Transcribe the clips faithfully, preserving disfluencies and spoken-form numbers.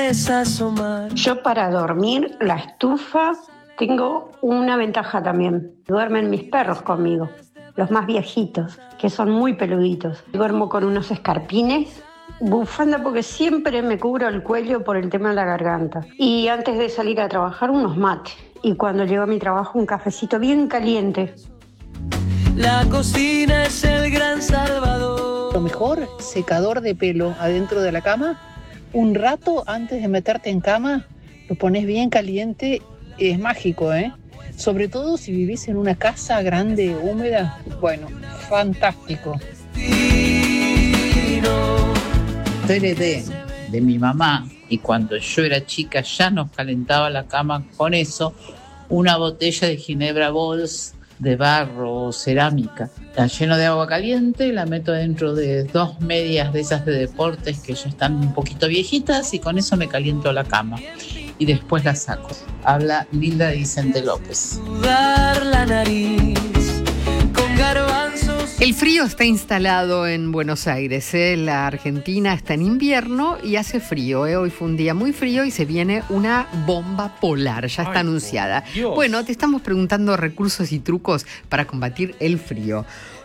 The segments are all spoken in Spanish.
Yo para dormir, la estufa, tengo una ventaja también. Duermen mis perros conmigo, los más viejitos, que son muy peluditos. Duermo con unos escarpines, bufanda porque siempre me cubro el cuello por el tema de la garganta. Y antes de salir a trabajar, unos mates. Y cuando llego a mi trabajo, un cafecito bien caliente. La cocina es el gran salvador. Lo mejor, secador de pelo adentro de la cama. Un rato antes de meterte en cama, lo pones bien caliente. Es mágico, ¿eh? Sobre todo si vivís en una casa grande, húmeda. Bueno, fantástico. Yo heredé de mi mamá, y cuando yo era chica ya nos calentaba la cama con eso, una botella de Ginebra Bols de barro o cerámica. La lleno de agua caliente, la meto dentro de dos medias de esas de deportes que ya están un poquito viejitas y con eso me caliento la cama. Y después la saco. Habla Linda de Vicente López. La nariz con garbanzos. El frío está instalado en Buenos Aires, ¿eh? La Argentina está en invierno y hace frío, ¿eh? Hoy fue un día muy frío y se viene una bomba polar, ya está Ay, anunciada. Dios. Bueno, te estamos preguntando recursos y trucos para combatir el frío.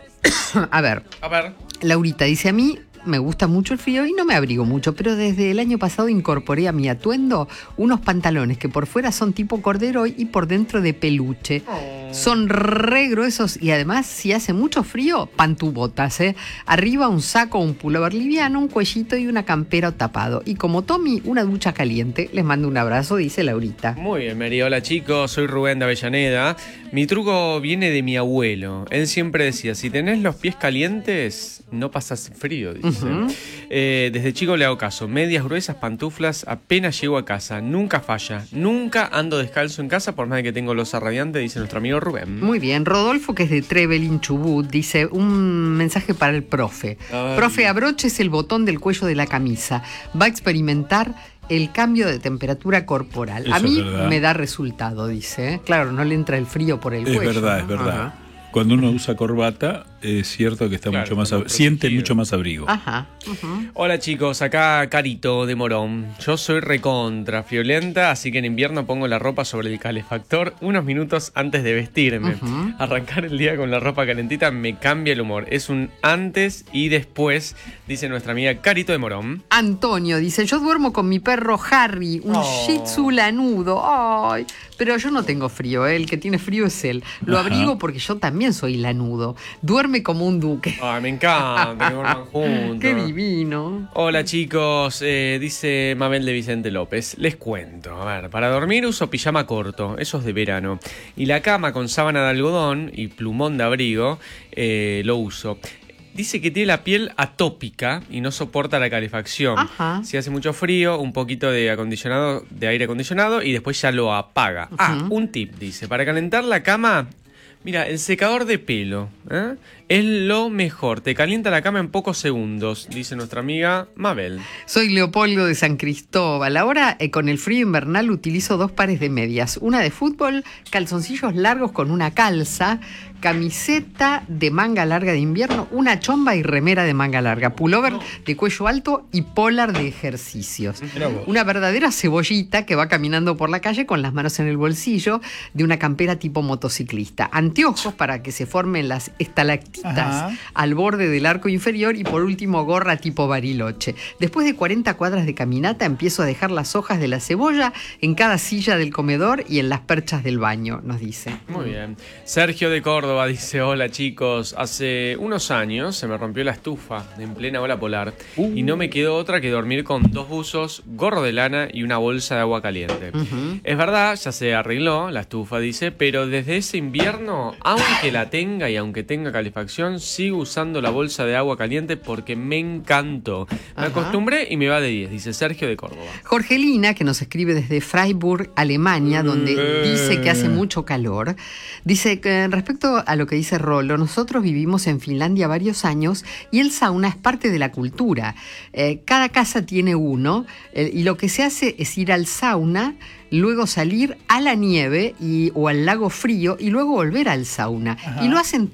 A ver, A ver. Laurita dice, a mí me gusta mucho el frío y no me abrigo mucho, pero desde el año pasado incorporé a mi atuendo unos pantalones que por fuera son tipo corderoy y por dentro de peluche. Oh. Son re gruesos y además, si hace mucho frío, pantubotas, ¿eh? Arriba un saco, un pullover liviano, un cuellito y una campera o tapado. Y como Tommy, una ducha caliente. Les mando un abrazo, dice Laurita. Muy bien, Mary. Hola, chicos. Soy Rubén de Avellaneda. Mi truco viene de mi abuelo. Él siempre decía, si tenés los pies calientes, no pasás frío, dice. Uh-huh. Eh, desde chico le hago caso. Medias gruesas, pantuflas, apenas llego a casa. Nunca falla. Nunca ando descalzo en casa, por más de que tengo losa radiante, dice nuestro amigo Rubén. Muy bien. Rodolfo, que es de Trevelin, Chubut, dice un mensaje para el profe. Ay. Profe, abroches el botón del cuello de la camisa. Va a experimentar el cambio de temperatura corporal. Eso a mí me da resultado, dice. Claro, no le entra el frío por el es cuello. Es verdad, es verdad. Ajá. Cuando uno usa corbata, es cierto que está claro, mucho más ab- siente mucho más abrigo. Ajá. Uh-huh. Hola chicos, acá Carito de Morón. Yo soy recontra friolenta, así que en invierno pongo la ropa sobre el calefactor unos minutos antes de vestirme. Uh-huh. Arrancar el día con la ropa calentita me cambia el humor. Es un antes y después, dice nuestra amiga Carito de Morón. Antonio dice, yo duermo con mi perro Harry, un oh. Shih Tzu lanudo. Ay, pero yo no tengo frío, ¿eh? El que tiene frío es él. Lo Ajá. abrigo porque yo también soy lanudo. Duerme como un duque. Ay, me encanta que duerman juntos. Qué divino. Hola chicos, eh, dice Mabel de Vicente López. Les cuento, a ver, para dormir uso pijama corto, eso es de verano. Y la cama con sábana de algodón y plumón de abrigo, eh, lo uso. Dice que tiene la piel atópica y no soporta la calefacción. Ajá. Si hace mucho frío, un poquito de acondicionado, de aire acondicionado y después ya lo apaga. Uh-huh. Ah, un tip, dice, para calentar la cama, mira, el secador de pelo, ¿eh? Es lo mejor, te calienta la cama en pocos segundos, dice nuestra amiga Mabel. Soy Leopoldo de San Cristóbal. Ahora, eh, con el frío invernal, utilizo dos pares de medias. Una de fútbol, calzoncillos largos con una calza, camiseta de manga larga de invierno, una chomba y remera de manga larga, pullover de cuello alto y polar de ejercicios. Una verdadera cebollita que va caminando por la calle con las manos en el bolsillo de una campera tipo motociclista. Anteojos para que se formen las estalactitas Ajá. al borde del arco inferior y por último gorra tipo Bariloche. Después de cuarenta cuadras de caminata empiezo a dejar las hojas de la cebolla en cada silla del comedor y en las perchas del baño, nos dice. Muy bien. Sergio de Córdoba dice, hola chicos, hace unos años se me rompió la estufa en plena ola polar uh. y no me quedó otra que dormir con dos buzos, gorro de lana y una bolsa de agua caliente. Uh-huh. Es verdad, ya se arregló la estufa, dice, pero desde ese invierno, aunque la tenga y aunque tenga calefacción, sigo usando la bolsa de agua caliente porque me encantó. Me Ajá. acostumbré y me va de diez, dice Sergio de Córdoba. Jorgelina, que nos escribe desde Freiburg, Alemania, donde eh. dice que hace mucho calor, dice que respecto a lo que dice Rolo, nosotros vivimos en Finlandia varios años y el sauna es parte de la cultura. Eh, cada casa tiene uno eh, y lo que se hace es ir al sauna, luego salir a la nieve y, o al lago frío y luego volver al sauna. Ajá. Y lo hacen